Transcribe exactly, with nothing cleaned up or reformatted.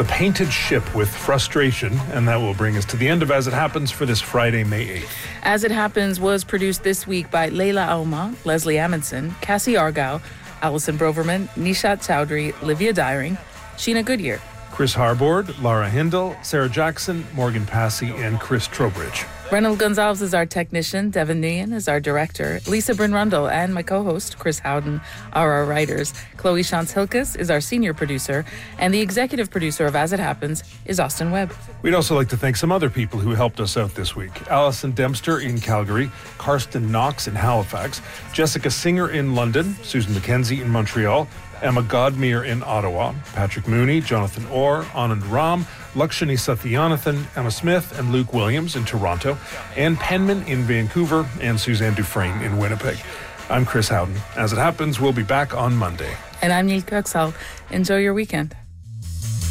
The Painted Ship with Frustration, and that will bring us to the end of As It Happens for this Friday, May eighth. As It Happens was produced this week by Leila Auma, Leslie Amundsen, Cassie Argyle, Alison Broverman, Nishat Chowdhury, Livia Dyring, Sheena Goodyear, Chris Harbord, Laura Hindle, Sarah Jackson, Morgan Passy, and Chris Trowbridge. Reynold Gonzalez is our technician, Devin Nguyen is our director, Lisa Bryn Rundle and my co-host, Chris Howden, are our writers. Chloe Shantz-Hilkes is our senior producer, and the executive producer of As It Happens is Austin Webb. We'd also like to thank some other people who helped us out this week. Alison Dempster in Calgary, Karsten Knox in Halifax, Jessica Singer in London, Susan McKenzie in Montreal, Emma Godmere in Ottawa, Patrick Mooney, Jonathan Orr, Anand Ram, Lakshani Satyanathan, Emma Smith, and Luke Williams in Toronto, Ann Penman in Vancouver, and Suzanne Dufresne in Winnipeg. I'm Chris Howden. As It Happens, we'll be back on Monday. And I'm Neil Kirksall. Enjoy your weekend.